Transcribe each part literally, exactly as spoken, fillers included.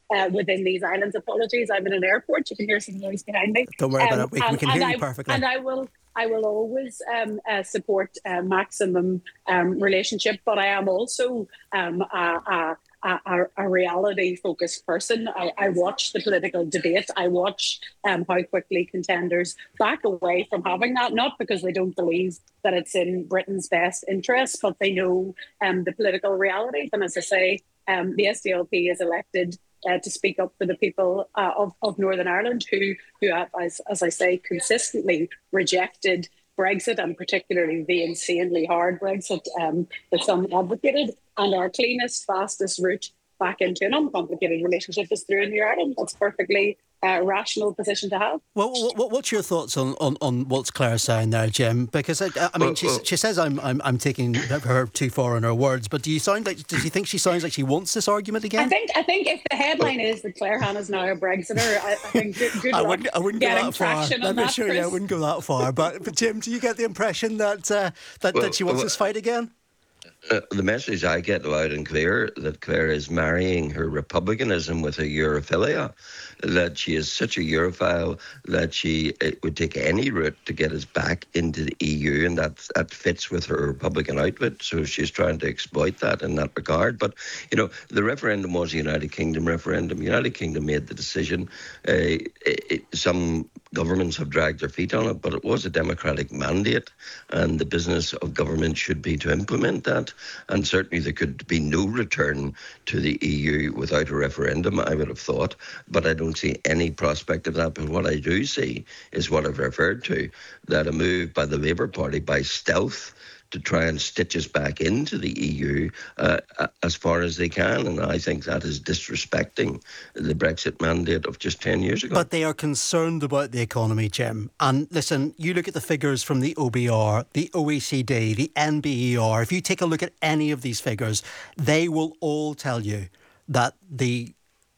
uh, within these islands. Apologies, I'm in an airport. You can hear some noise behind me. Don't worry um, about it. We, and, we can and hear I, you perfectly. And I will I will always um, uh, support uh, maximum um, relationship, but I am also um, a, a, a, a reality-focused person. I, I watch the political debate. I watch um, how quickly contenders back away from having that, not because they don't believe that it's in Britain's best interest, but they know um, the political realities. And as I say, um, the S D L P is elected Uh, to speak up for the people uh, of, of Northern Ireland who, who have, as, as I say, consistently rejected Brexit, and particularly the insanely hard Brexit um, that some advocated. And our cleanest, fastest route back into an uncomplicated relationship is through New Ireland. That's perfectly uh, rational position to have. Well, what, what's your thoughts on, on, on what's Claire saying there, Jim? Because I, I mean, she, she says I'm, I'm I'm taking her too far in her words, but do you sound like? Do you think she sounds like she wants this argument again? I think I think if the headline is that Claire Hanna's now a Brexiter, I, I think good, good I luck wouldn't, I wouldn't go getting that far. traction Let on me that, assure Chris. you, I wouldn't go that far. But, but Jim, do you get the impression that uh, that, well, that she wants well, this fight again? Uh, the message I get loud and clear that Claire is marrying her republicanism with a Europhilia, that she is such a Europhile that she it would take any route to get us back into the E U, and that that fits with her Republican outfit. So she's trying to exploit that in that regard. But you know, the referendum was a United Kingdom referendum. United Kingdom made the decision. Uh, it, it, some governments have dragged their feet on it, but it was a democratic mandate, and the business of government should be to implement that. And certainly there could be no return to the E U without a referendum, I would have thought. But I don't see any prospect of that. But what I do see is what I've referred to, that a move by the Labour Party by stealth to try and stitch us back into the E U uh, as far as they can. And I think that is disrespecting the Brexit mandate of just ten years ago. But they are concerned about the economy, Jim. And listen, you look at the figures from the O B R, the O E C D, the N B E R. If you take a look at any of these figures, they will all tell you that the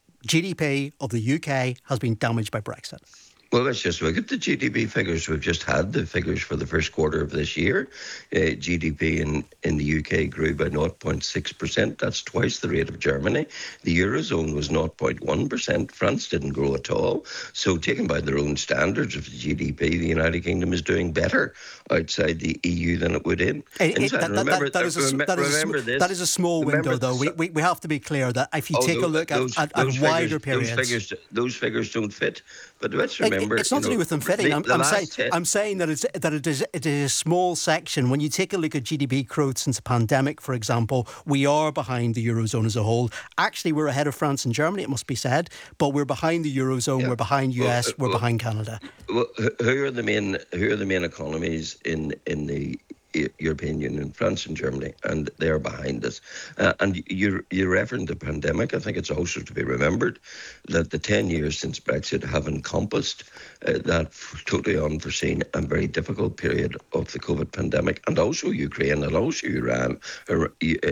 G D P of the U K has been damaged by Brexit. Well, let's just look at the G D P figures. We've just had the figures for the first quarter of this year. Uh, G D P in, in the U K grew by zero point six percent. That's twice the rate of Germany. The Eurozone was zero point one percent. France didn't grow at all. So taken by their own standards of the G D P, the United Kingdom is doing better outside the E U than it would in. It, it, that, remember, that, that, is a, that, is remember a, this. that is a small remember window, though. We, we we have to be clear that if you oh, take those, a look those, at, those at, at wider figures, periods... Those figures, those figures don't fit. But let's remember... It, it's not to know, do with them fitting. The, I'm, the I'm, saying, ten... I'm saying that, it's, that it, is, it is a small section. When you take a look at G D P growth since the pandemic, for example, we are behind the Eurozone as a whole. Actually, we're ahead of France and Germany, it must be said. But we're behind the Eurozone, yeah. we're behind U S, well, we're well, behind Canada. Well, who are the main, who are the main economies in, in the European Union? France and Germany, and they are behind us. Uh, and you you referenced the pandemic. I think it's also to be remembered that the ten years since Brexit have encompassed uh, that totally unforeseen and very difficult period of the COVID pandemic, and also Ukraine and also Iran, uh, uh,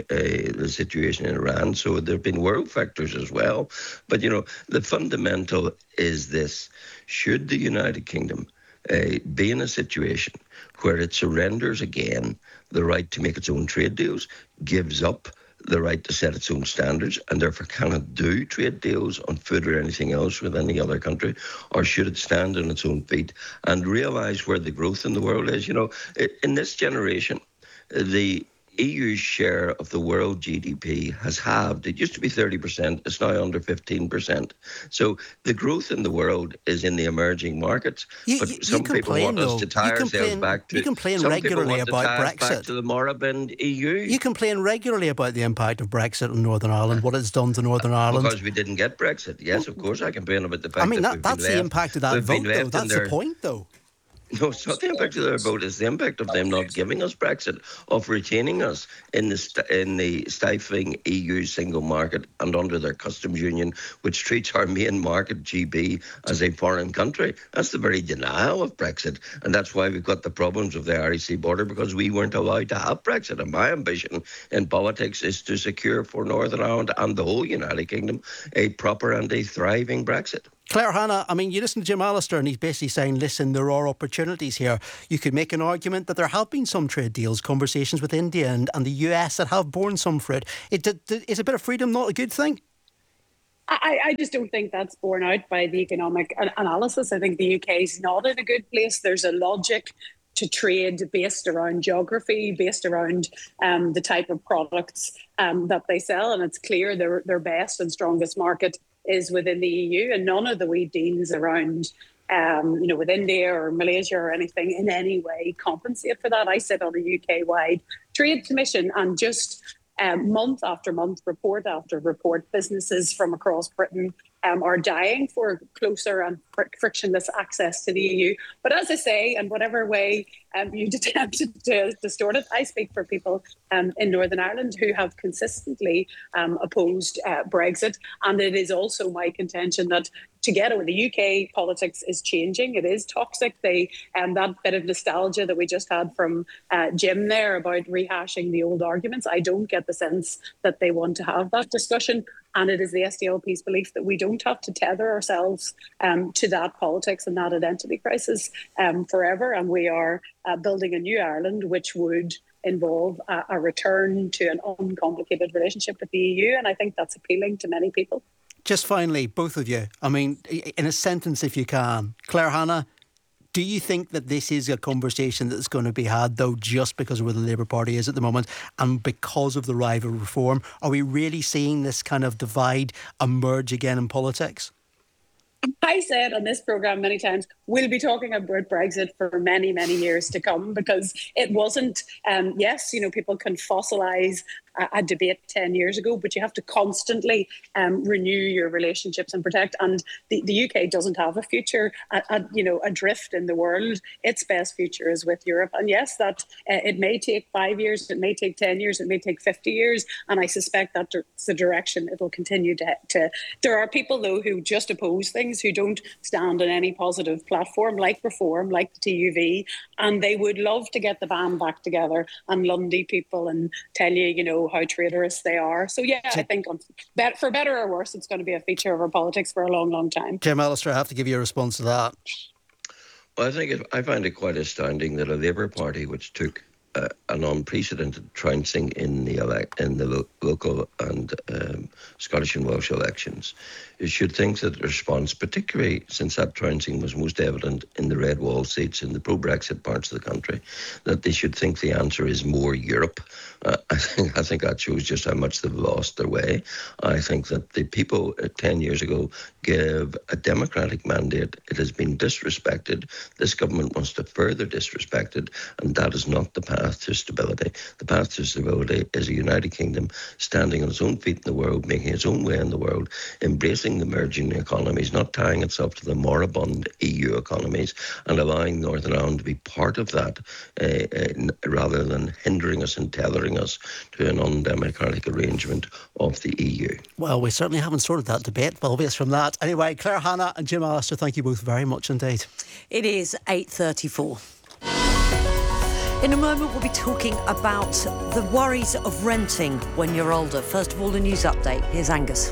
the situation in Iran. So there have been world factors as well. But, you know, the fundamental is this: should the United Kingdom uh, be in a situation where it surrenders again the right to make its own trade deals, gives up the right to set its own standards, and therefore cannot do trade deals on food or anything else with any other country, or should it stand on its own feet and realise where the growth in the world is? You know, in this generation, the E U's share of the world G D P has halved. It used to be thirty percent. It's now under fifteen percent. So the growth in the world is in the emerging markets. You, but you, some you complain, people want though. us to tie you ourselves complain, back to... You complain some regularly people want about to tie us Brexit. back to the moribund E U. You complain regularly about the impact of Brexit on Northern Ireland, what it's done to Northern Ireland. Because we didn't get Brexit. Yes, of course I complain about the fact I mean, that, that, we've that's been the left, impact of that vote, though. That's the point, though. No, it's not the impact of their vote. It's the impact of them not giving us Brexit, of retaining us in the st- in the stifling E U single market and under their customs union, which treats our main market, G B, as a foreign country. That's the very denial of Brexit. And that's why we've got the problems of the Irish Sea border, because we weren't allowed to have Brexit. And my ambition in politics is to secure for Northern Ireland and the whole United Kingdom a proper and a thriving Brexit. Claire Hanna, I mean, you listen to Jim Allister and he's basically saying, listen, there are opportunities here. You could make an argument that there have been some trade deals, conversations with India and, and the U S that have borne some fruit. It, it, is a bit of freedom not a good thing? I, I just don't think that's borne out by the economic analysis. I think the U K is not in a good place. There's a logic to trade based around geography, based around um, the type of products um, that they sell. And it's clear their, their best and strongest market is within the E U. And none of the wee deals around, um, you know, with India or Malaysia or anything in any way compensate for that. I sit on a U K-wide trade commission, and just um, month after month, report after report, businesses from across Britain Um, are dying for closer and fr- frictionless access to the E U. But as I say, in whatever way um, you attempted to distort it, I speak for people um, in Northern Ireland who have consistently um, opposed uh, Brexit. And it is also my contention that together with the U K politics is changing. It is toxic. They and um, that bit of nostalgia that we just had from uh, Jim there about rehashing the old arguments, I don't get the sense that they want to have that discussion. And it is the S D L P's belief that we don't have to tether ourselves um, to that politics and that identity crisis um, forever. And we are uh, building a new Ireland, which would involve a, a return to an uncomplicated relationship with the E U. And I think that's appealing to many people. Just finally, both of you, I mean, in a sentence if you can, Claire Hanna, do you think that this is a conversation that's going to be had, though, just because of where the Labour Party is at the moment and because of the rival reform? Are we really seeing this kind of divide emerge again in politics? I said on this programme many times, we'll be talking about Brexit for many, many years to come, because it wasn't, um, yes, you know, people can fossilise a, a debate ten years ago, but you have to constantly um, renew your relationships and protect. And the, the U K doesn't have a future, a, a, you know, adrift in the world. Its best future is with Europe. And yes, that uh, it may take five years, it may take ten years, it may take fifty years. And I suspect that's the direction it will continue to, to. There are people, though, who just oppose things, who don't stand on any positive platform, like reform, like the T U V, and they would love to get the band back together and Lundy people and tell you, you know, how traitorous they are. So, yeah, I think on, for better or worse, it's going to be a feature of our politics for a long, long time. Jim Allister, I have to give you a response to that. Well, I think it, I find it quite astounding that a Labour Party which took Uh, an unprecedented trouncing in the elect in the lo- local and um, Scottish and Welsh elections. You should think that the response, particularly since that trouncing was most evident in the red wall seats in the pro-Brexit parts of the country, that they should think the answer is more Europe. Uh, I think I think that shows just how much they've lost their way. I think that the people uh, ten years ago gave a democratic mandate. It has been disrespected. This government wants to further disrespect it, and that is not the path to stability. The path to stability is a United Kingdom standing on its own feet in the world, making its own way in the world, embracing the merging economies, not tying itself to the moribund E U economies, and allowing Northern Ireland to be part of that, uh, uh, rather than hindering us and tethering us to an undemocratic arrangement of the E U. Well, we certainly haven't sorted that debate, but obvious from that. Anyway, Claire Hanna and Jim Allister, thank you both very much indeed. It is eight thirty-four. In a moment, we'll be talking about the worries of renting when you're older. First of all, a news update. Here's Angus.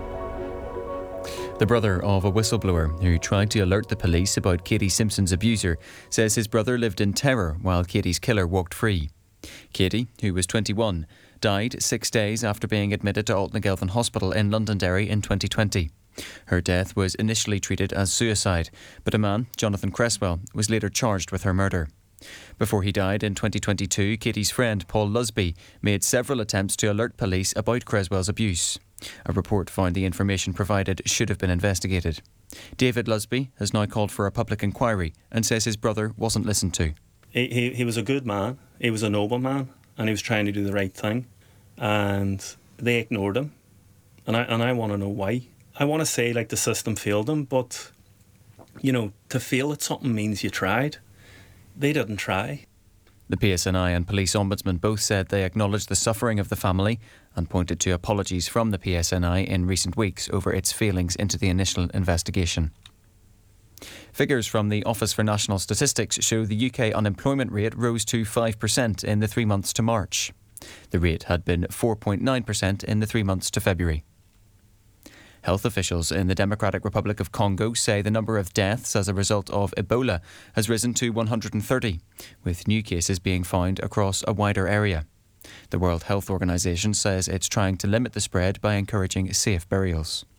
The brother of a whistleblower who tried to alert the police about Katie Simpson's abuser says his brother lived in terror while Katie's killer walked free. Katie, who was twenty-one, died six days after being admitted to Altnagelvin Hospital in Londonderry in twenty twenty. Her death was initially treated as suicide, but a man, Jonathan Cresswell, was later charged with her murder. Before he died in twenty twenty-two, Katie's friend Paul Lusby made several attempts to alert police about Cresswell's abuse. A report found the information provided should have been investigated. David Lusby has now called for a public inquiry and says his brother wasn't listened to. He, he, he was a good man, he was a noble man, and he was trying to do the right thing, and they ignored him, and I, and I want to know why. I want to say like the system failed him, but you know, to fail at something means you tried. They didn't try. The P S N I and Police Ombudsman both said they acknowledged the suffering of the family and pointed to apologies from the P S N I in recent weeks over its failings into the initial investigation. Figures from the Office for National Statistics show the U K unemployment rate rose to five percent in the three months to March. The rate had been four point nine percent in the three months to February. Health officials in the Democratic Republic of Congo say the number of deaths as a result of Ebola has risen to one hundred thirty, with new cases being found across a wider area. The World Health Organization says it's trying to limit the spread by encouraging safe burials.